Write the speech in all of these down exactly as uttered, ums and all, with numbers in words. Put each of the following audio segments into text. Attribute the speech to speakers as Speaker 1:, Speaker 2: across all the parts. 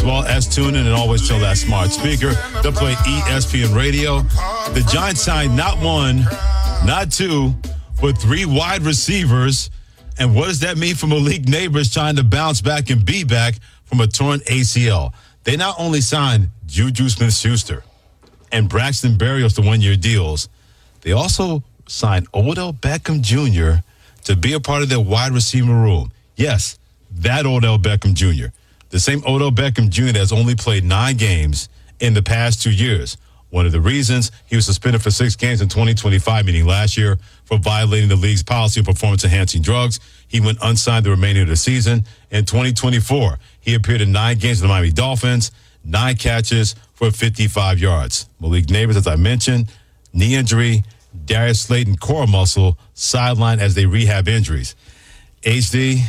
Speaker 1: as well as tune in and always tell that smart speaker to play E S P N Radio. The Giants signed not one, not two, but three wide receivers. And what does that mean for Malik Neighbors trying to bounce back and be back from a torn A C L? They not only signed Juju Smith-Schuster and Braxton Berrios to one-year deals, they also signed Odell Beckham Junior to be a part of their wide receiver room. Yes, that Odell Beckham Junior The same Odell Beckham Junior that's only played nine games in the past two years. One of the reasons he was suspended for six games in twenty twenty-five, meaning last year, for violating the league's policy of performance-enhancing drugs. He went unsigned the remainder of the season. In twenty twenty-four, he appeared in nine games with the Miami Dolphins, nine catches for fifty-five yards. Malik Neighbors, as I mentioned, knee injury, Darius Slayton core muscle, sidelined as they rehab injuries. H D,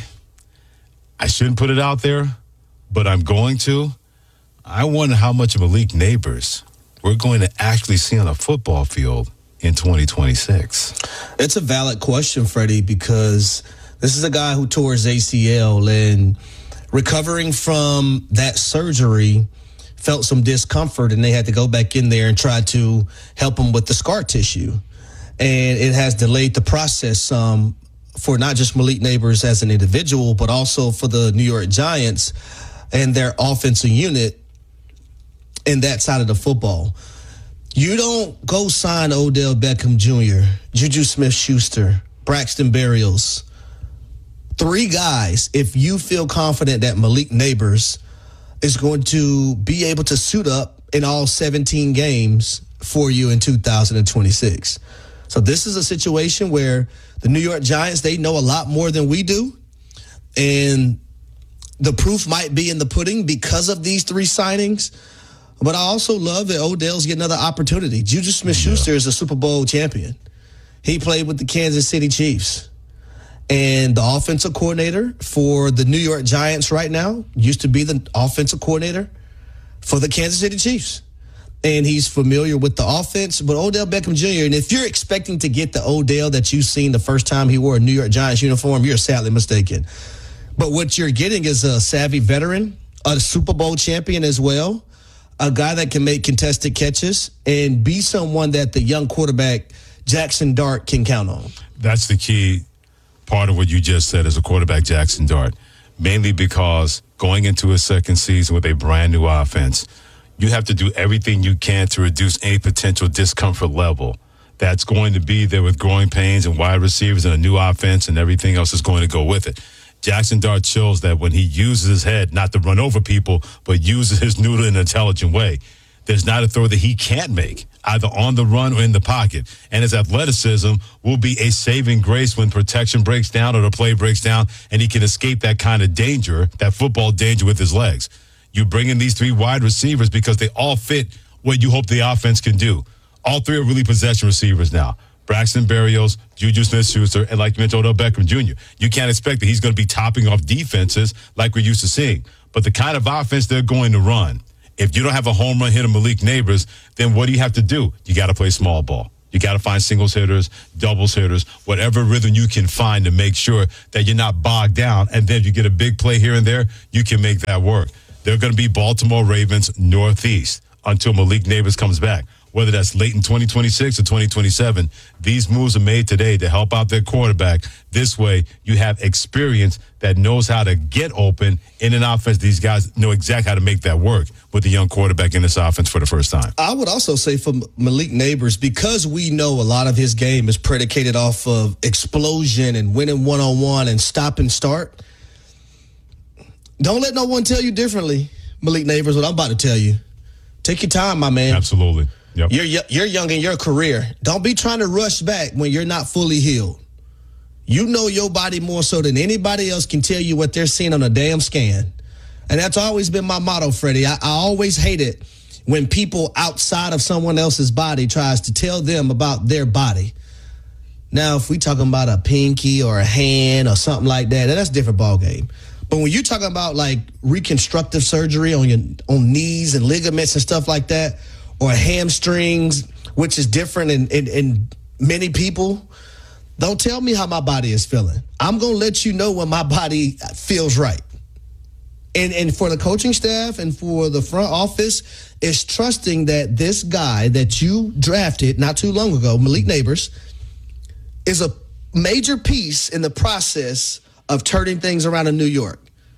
Speaker 1: I shouldn't put it out there, but I'm going to. I wonder how much of Malik Neighbors we're going to actually see on a football field in twenty twenty-six.
Speaker 2: It's a valid question, Freddie, because this is a guy who tore his A C L and recovering from that surgery felt some discomfort, and they had to go back in there and try to help him with the scar tissue. And it has delayed the process some for not just Malik Neighbors as an individual, but also for the New York Giants and their offensive unit in that side of the football. You don't go sign Odell Beckham Junior, Juju Smith-Schuster, Braxton Berrios, three guys, if you feel confident that Malik Neighbors is going to be able to suit up in all seventeen games for you in two thousand twenty-six. So this is a situation where the New York Giants, they know a lot more than we do. And the proof might be in the pudding because of these three signings. But I also love that Odell's getting another opportunity. Juju Smith-Schuster yeah. is a Super Bowl champion. He played with the Kansas City Chiefs. And the offensive coordinator for the New York Giants right now used to be the offensive coordinator for the Kansas City Chiefs. And he's familiar with the offense. But Odell Beckham Junior, and if you're expecting to get the Odell that you've seen the first time he wore a New York Giants uniform, you're sadly mistaken. But what you're getting is a savvy veteran, a Super Bowl champion as well, a guy that can make contested catches and be someone that the young quarterback Jackson Dart can count on.
Speaker 1: That's the key part of what you just said as a quarterback, Jackson Dart, mainly because going into a second season with a brand new offense, you have to do everything you can to reduce any potential discomfort level that's going to be there with growing pains and wide receivers and a new offense and everything else is going to go with it. Jackson Dart shows that when he uses his head, not to run over people, but uses his noodle in an intelligent way, there's not a throw that he can't make, either on the run or in the pocket. And his athleticism will be a saving grace when protection breaks down or the play breaks down, and he can escape that kind of danger, that football danger with his legs. You bring in these three wide receivers because they all fit what you hope the offense can do. All three are really possession receivers now. Braxton Berrios, Juju Smith-Schuster, and like you mentioned, Odell Beckham Junior You can't expect that he's going to be topping off defenses like we're used to seeing. But the kind of offense they're going to run, if you don't have a home run hitter Malik Neighbors, then what do you have to do? You got to play small ball. You got to find singles hitters, doubles hitters, whatever rhythm you can find to make sure that you're not bogged down. And then if you get a big play here and there, you can make that work. They're going to be Baltimore Ravens Northeast until Malik Neighbors comes back. Whether that's late in twenty twenty-six or twenty twenty-seven, these moves are made today to help out their quarterback. This way, you have experience that knows how to get open in an offense. These guys know exactly how to make that work with the young quarterback in this offense for the first time.
Speaker 2: I would also say for Malik Neighbors, because we know a lot of his game is predicated off of explosion and winning one-on-one and stop and start, don't let no one tell you differently, Malik Neighbors, what I'm about to tell you. Take your time, my man.
Speaker 1: Absolutely. Yep.
Speaker 2: You're you're young in your career. Don't be trying to rush back when you're not fully healed. You know your body more so than anybody else can tell you what they're seeing on a damn scan. And that's always been my motto, Freddie. I, I always hate it when people outside of someone else's body tries to tell them about their body. Now, if we talking about a pinky or a hand or something like that, that's a different ballgame. But when you're talking about like reconstructive surgery on your on knees and ligaments and stuff like that, or hamstrings, which is different in, in, in many people, don't tell me how my body is feeling. I'm going to let you know when my body feels right. And and for the coaching staff and for the front office, is trusting that this guy that you drafted not too long ago, Malik Neighbors, is a major piece in the process of turning things around in New York.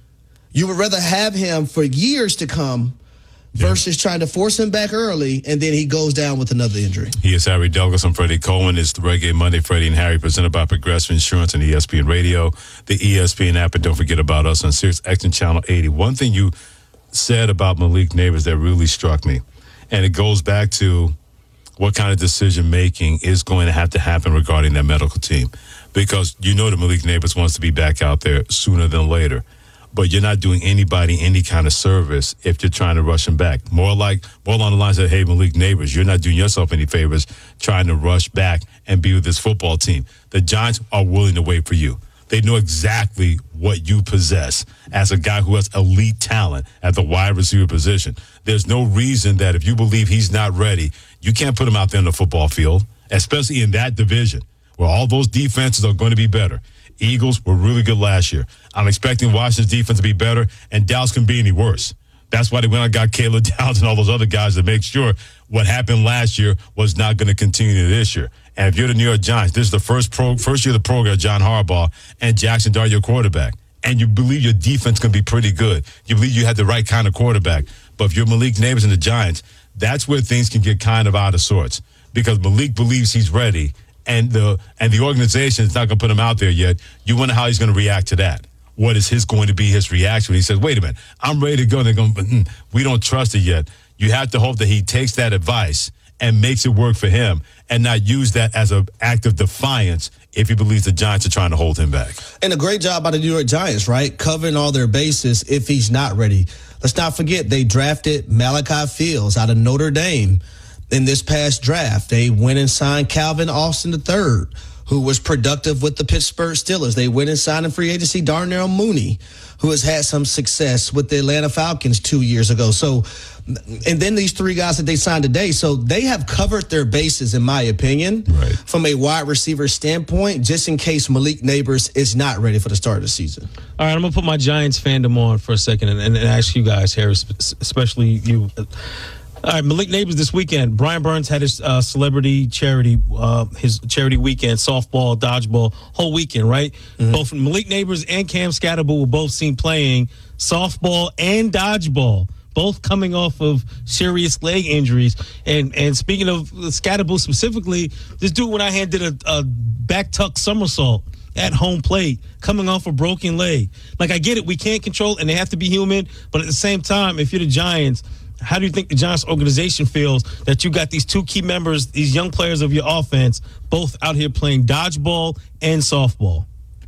Speaker 2: You would rather have him for years to come versus trying to force him back early, and then he goes down with another injury.
Speaker 1: He is Harry Douglas. I'm Freddie Coleman. It's the Reggae Monday, Freddie and Harry, presented by Progressive Insurance and E S P N Radio, the E S P N app, and don't forget about us on Sirius X M Channel eighty. One thing you said about Malik Neighbors that really struck me, and it goes back to what kind of decision-making is going to have to happen regarding that medical team, because you know that Malik Neighbors wants to be back out there sooner than later. But you're not doing anybody any kind of service if you're trying to rush him back. More like, more along the lines of, hey, Malik Neighbors, you're not doing yourself any favors trying to rush back and be with this football team. The Giants are willing to wait for you. They know exactly what you possess as a guy who has elite talent at the wide receiver position. There's no reason that if you believe he's not ready, you can't put him out there on the football field, especially in that division where all those defenses are going to be better. Eagles were really good last year. I'm expecting Washington's defense to be better, and Dallas can be any worse. That's why they went and got Caleb Downs and all those other guys to make sure what happened last year was not going to continue this year. And if you're the New York Giants, this is the first pro, first year of the program, John Harbaugh, and Jackson Dart, your quarterback. And you believe your defense can be pretty good. You believe you had the right kind of quarterback. But if you're Malik Neighbors and the Giants, that's where things can get kind of out of sorts, because Malik believes he's ready, and the and the organization is not going to put him out there yet. You wonder how he's going to react to that. What is his going to be his reaction when he says, wait a minute, I'm ready to go. And they're going, mm, we don't trust it yet. You have to hope that he takes that advice and makes it work for him and not use that as an act of defiance if he believes the Giants are trying to hold him back.
Speaker 2: And a great job by the New York Giants, right? Covering all their bases if he's not ready. Let's not forget they drafted Malachi Fields out of Notre Dame in this past draft. They went and signed Calvin Austin the third, who was productive with the Pittsburgh Steelers. They went and signed in free agency Darnell Mooney, who has had some success with the Atlanta Falcons two years ago. So, and then these three guys that they signed today. So they have covered their bases, in my opinion,
Speaker 1: right,
Speaker 2: from a wide receiver standpoint, just in case Malik Neighbors is not ready for the start of the season.
Speaker 3: All right, I'm going to put my Giants fandom on for a second and, and ask you guys here, especially you. All right, Malik Neighbors this weekend. Brian Burns had his uh, celebrity charity, uh, his charity weekend, softball, dodgeball, whole weekend, right? Mm-hmm. Both Malik Neighbors and Cam Scatterbull were both seen playing softball and dodgeball, both coming off of serious leg injuries. And and speaking of Scatterbull specifically, this dude went out here and did a, a back tuck somersault at home plate, coming off a broken leg. Like, I get it, we can't control, and they have to be human, but at the same time, if you're the Giants, how do you think the Giants organization feels that you got these two key members, these young players of your offense, both out here playing dodgeball and softball?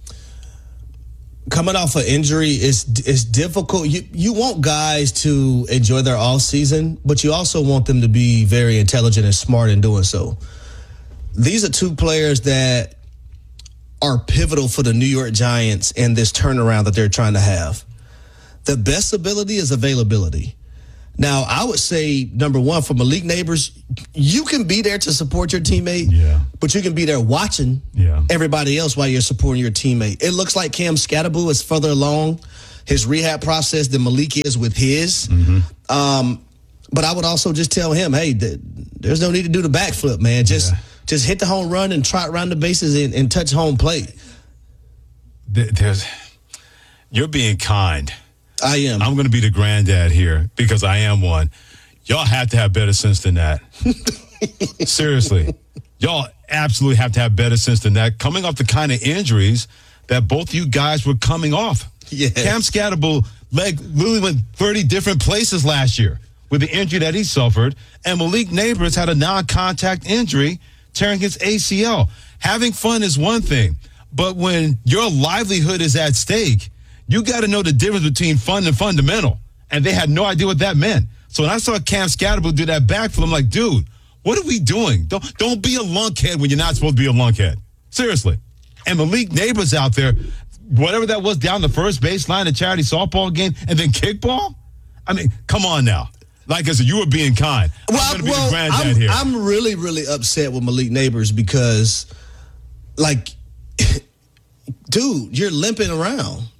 Speaker 2: Coming off an injury is is difficult. You you want guys to enjoy their off season, but you also want them to be very intelligent and smart in doing so. These are two players that are pivotal for the New York Giants and this turnaround that they're trying to have. The best ability is availability. Now, I would say, number one, for Malik Neighbors, you can be there to support your teammate,
Speaker 1: yeah,
Speaker 2: but you can be there watching
Speaker 1: yeah.
Speaker 2: everybody else while you're supporting your teammate. It looks like Cam Scatterbull is further along his rehab process than Malik is with his.
Speaker 1: Mm-hmm.
Speaker 2: Um, but I would also just tell him, hey, th- there's no need to do the backflip, man. Just
Speaker 1: yeah.
Speaker 2: just hit the home run and trot around the bases and, and touch home plate.
Speaker 1: There's, you're being kind.
Speaker 2: I am.
Speaker 1: I'm going to be the granddad here because I am one. Y'all have to have better sense than that. Seriously. Y'all absolutely have to have better sense than that. Coming off the kind of injuries that both you guys were coming off.
Speaker 2: Yes.
Speaker 1: Cam Scatterbull leg literally went thirty different places last year with the injury that he suffered. And Malik Neighbors had a non-contact injury, tearing his A C L. Having fun is one thing, but when your livelihood is at stake, you got to know the difference between fun and fundamental. And they had no idea what that meant. So when I saw Cam Scatterbull do that backflip, I'm like, dude, what are we doing? Don't don't be a lunkhead when you're not supposed to be a lunkhead. Seriously. And Malik Neighbors out there, whatever that was down the first baseline, the charity softball game, and then kickball? I mean, come on now. Like I said, you were being kind.
Speaker 2: Well,
Speaker 1: I'm going to be
Speaker 2: well,
Speaker 1: the granddad
Speaker 2: I'm,
Speaker 1: here.
Speaker 2: I'm really, really upset with Malik Neighbors because, like, dude, you're limping around.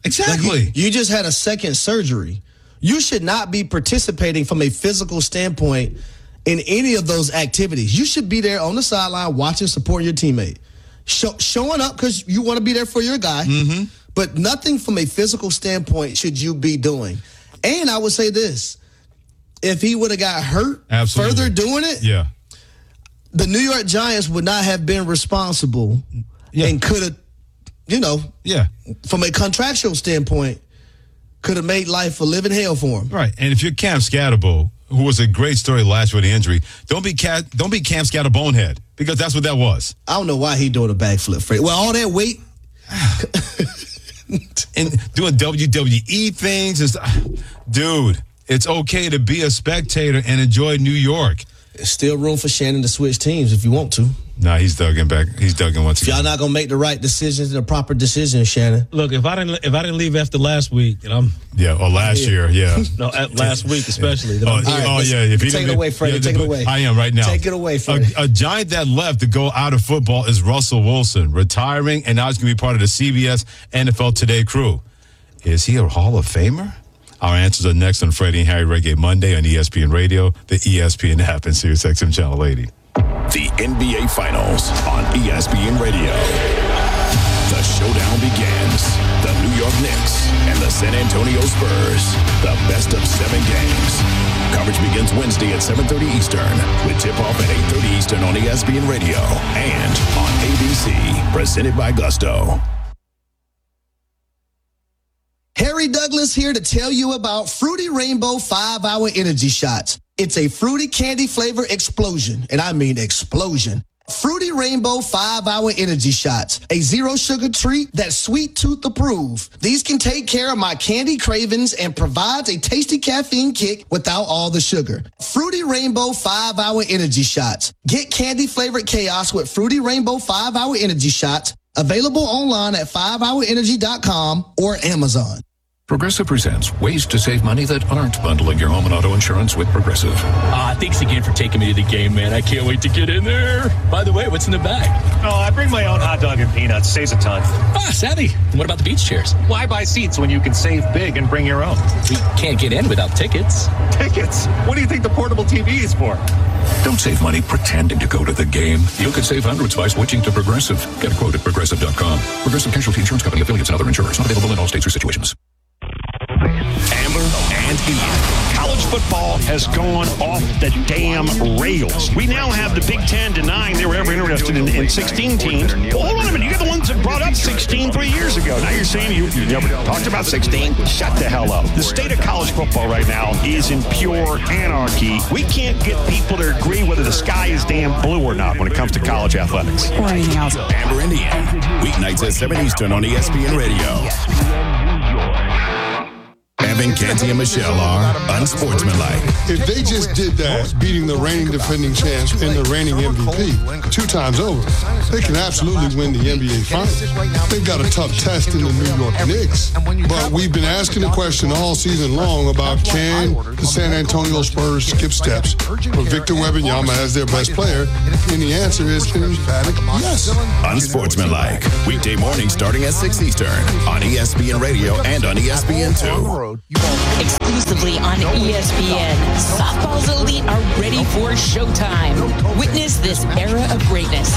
Speaker 1: Exactly.
Speaker 2: Like you, you just had a second surgery. You should not be participating from a physical standpoint in any of those activities. You should be there on the sideline watching, supporting your teammate. Show, showing up because you want to be there for your guy.
Speaker 1: Mm-hmm.
Speaker 2: But nothing from a physical standpoint should you be doing. And I would say this. If he would have got hurt
Speaker 1: Absolutely.
Speaker 2: further doing it,
Speaker 1: yeah.
Speaker 2: the New York Giants would not have been responsible
Speaker 1: yeah.
Speaker 2: and could have, you know,
Speaker 1: yeah.
Speaker 2: from a contractual standpoint, could have made life a living hell for him.
Speaker 1: Right. And if you're Cam Scatterbo, who was a great story last year with the injury, don't be Cat, don't be Cam Scatter bonehead, because that's what that was.
Speaker 2: I don't know why he doing a backflip, Fred. Well, all that weight.
Speaker 1: And doing W W E things and stuff. Dude, it's okay to be a spectator and enjoy New York.
Speaker 2: There's still room for Shannon to switch teams if you want to.
Speaker 1: Nah, he's dugging back. He's dugging once
Speaker 2: If
Speaker 1: again.
Speaker 2: y'all not gonna make the right decisions and the proper decisions, Shannon.
Speaker 3: Look, if I didn't if I didn't leave after last week, and I'm
Speaker 1: Yeah, or last
Speaker 2: Yeah.
Speaker 1: year, yeah.
Speaker 3: no at last week especially. Then
Speaker 1: Oh,
Speaker 3: I'm-
Speaker 2: All right,
Speaker 1: oh
Speaker 2: let's-
Speaker 1: yeah. If he
Speaker 2: take
Speaker 1: didn't-
Speaker 2: it away, Freddie,
Speaker 1: yeah,
Speaker 2: take it
Speaker 1: but
Speaker 2: away.
Speaker 1: I am right now.
Speaker 2: Take it away, Freddie.
Speaker 1: A, a giant that left to go out of football is Russell Wilson, retiring, and now he's going to be part of the C B S N F L Today crew. Is he a Hall of Famer? Our answers are next on Freddie and Harry Reggae Monday on E S P N Radio, the E S P N app, and Sirius X M Channel eighty.
Speaker 4: The N B A Finals on E S P N Radio. The showdown begins. The New York Knicks and the San Antonio Spurs. The best of seven games. Coverage begins Wednesday at seven thirty Eastern with tip-off at eight thirty Eastern on E S P N Radio and on A B C. Presented by Gusto.
Speaker 2: Harry Douglas here to tell you about Fruity Rainbow five-Hour Energy Shots. It's a fruity candy flavor explosion, and I mean explosion. Fruity Rainbow five-Hour Energy Shots, a zero-sugar treat that's sweet tooth approved. These can take care of my candy cravings and provides a tasty caffeine kick without all the sugar. Fruity Rainbow five-Hour Energy Shots. Get candy-flavored chaos with Fruity Rainbow five-Hour Energy Shots. Available online at five hour energy dot com or Amazon.
Speaker 5: Progressive presents ways to save money that aren't bundling your home and auto insurance with Progressive.
Speaker 6: Ah, uh, thanks again for taking me to the game, man. I can't wait to get in there. By the way, what's in the bag?
Speaker 7: Oh, I bring my own hot dog and peanuts. Saves a ton.
Speaker 6: Ah, savvy. And what about the beach chairs?
Speaker 7: Why buy seats when you can save big and bring your own?
Speaker 6: We can't get in without tickets.
Speaker 7: Tickets? What do you think the portable T V is for?
Speaker 5: Don't save money pretending to go to the game. You could save hundreds by switching to Progressive. Get a quote at progressive dot com. Progressive Casualty Insurance Company, affiliates, and other insurers. Not available in all states or situations.
Speaker 4: Amber and Ian.
Speaker 8: College football has gone off the damn rails. We now have the Big Ten denying they were ever interested in, in sixteen teams. Well, hold on a minute. You're the ones that brought up sixteen three years ago. Now you're saying you, you never talked about sixteen? Shut the hell up. The state of college football right now is in pure anarchy. We can't get people to agree whether the sky is damn blue or not when it comes to college athletics.
Speaker 4: Or anything else. Amber and Ian. Weeknights at seven Eastern on E S P N Radio. Evan, Canty, and Michelle are unsportsmanlike.
Speaker 9: If they just did that, beating the reigning defending champs and the reigning M V P two times over, they can absolutely win the N B A Finals. They've got a tough test in the New York Knicks, but we've been asking the question all season long about can the San Antonio Spurs skip steps with Victor Wembanyama as their best player, and the answer is emphatic yes.
Speaker 4: Unsportsmanlike. Weekday morning starting at six Eastern on E S P N Radio and on E S P N two.
Speaker 10: Exclusively on E S P N, Softball's Elite are ready for showtime. Witness this era of greatness.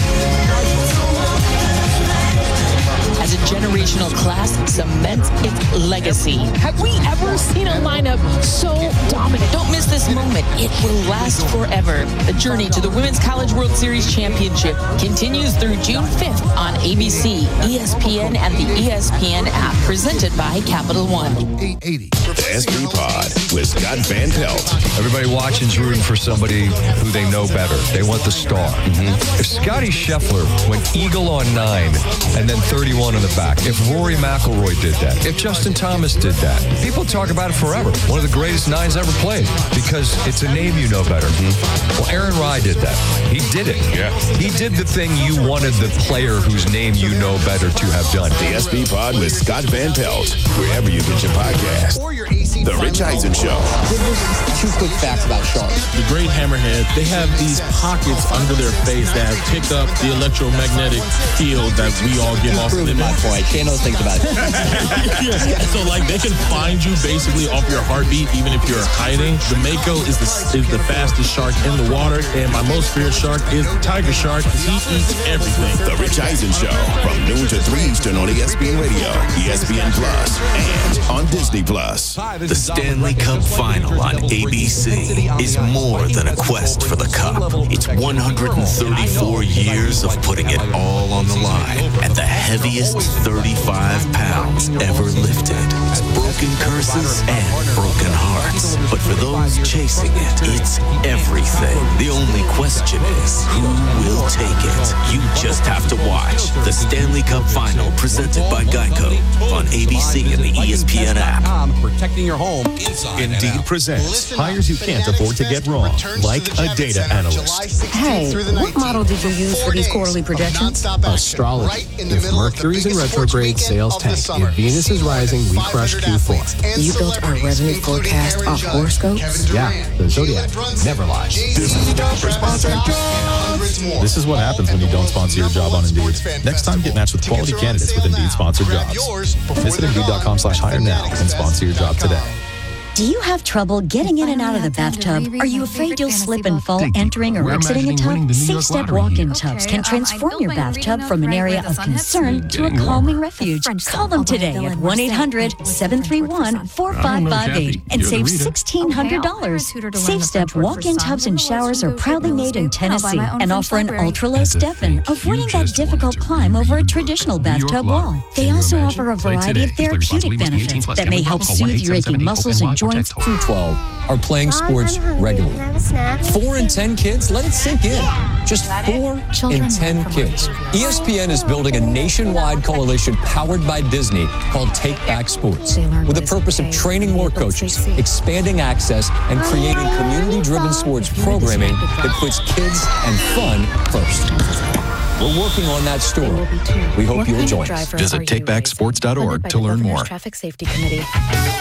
Speaker 10: As a generational class cements its legacy. Have we ever seen a lineup so dominant? Don't miss this moment. It will last forever. The journey to the Women's College World Series Championship continues through June fifth on A B C, E S P N, and the E S P N app, presented by Capital One.
Speaker 4: The S B Pod with Scott Van Pelt.
Speaker 11: Everybody watching's rooting for somebody who they know better. They want the star. Mm-hmm. If Scotty Scheffler went eagle on nine and then thirty-one on the back, if Rory McIlroy did that, if Justin Thomas did that, people talk about it forever. One of the greatest nines ever played because it's a name you know better. Mm-hmm. Well, Aaron Rye did that. He did it. Yeah. He did the thing you wanted the player whose name you know better to have done.
Speaker 4: The S B Pod with Scott Van Pelt, wherever you get your podcast.
Speaker 12: Or your A C
Speaker 4: The Rich Eisen Show.
Speaker 12: Two quick facts about sharks.
Speaker 13: The great hammerhead, they have these pockets under their face that pick up the electromagnetic field that we all give off.
Speaker 12: Proving my point. Shay knows things about it.
Speaker 13: Yeah. So, like, they can find you basically off your heartbeat, even if you're hiding. The Mako is the is the fastest shark in the water, and my most feared shark is the tiger shark because he eats everything.
Speaker 4: The Rich Eisen Show from noon to three Eastern on E S P N Radio, E S P N Plus, and on Disney Plus.
Speaker 14: The Stanley Cup Final on A B C is more than a quest for the cup. It's one hundred thirty-four years of putting it all on the line at the heaviest thirty-five pounds ever lifted. Broken curses and broken hearts. But for those chasing it, it's everything. The only question is, who will take it? You just have to watch the Stanley Cup Final presented by Geico on A B C and the E S P N app.
Speaker 15: Protecting your home. Indeed presents hires you can't afford to get wrong, like a data analyst.
Speaker 16: Hey, what model did you use for these quarterly projections?
Speaker 17: Astrology. If Mercury's in retrograde, sales tank. If Venus is rising, we crush Q four.
Speaker 16: You built our revenue forecast off horoscopes?
Speaker 17: Yeah, the Zodiac never lies.
Speaker 18: This is what happens when you don't sponsor your job on Indeed. Next time, get matched with quality candidates with Indeed sponsored jobs. Visit Indeed.com slash hire now and sponsor your job today.
Speaker 19: Do you have trouble getting in and out of the bathtub? Are you afraid you'll slip and fall entering or exiting a tub? Safe-Step walk-in tubs can transform your bathtub from an area of concern to a calming refuge. Call them today at one eight hundred seven three one four five five eight and save sixteen hundred dollars. Safe-Step walk-in tubs and showers are proudly made in Tennessee and offer an ultra-low step-in, avoiding that difficult climb over a traditional bathtub wall. They also offer a variety of therapeutic benefits that may help soothe your aching muscles and joints.
Speaker 11: Through twelve are playing sports regularly. Four in ten kids, let it sink in. Just four in ten kids. E S P N is building a nationwide coalition powered by Disney called Take Back Sports, with the purpose of training more coaches, expanding access, and creating community-driven sports programming that puts kids and fun first. We're working on that story. We hope you'll join us.
Speaker 14: Visit take back sports dot org to learn more.
Speaker 16: Traffic Safety Committee.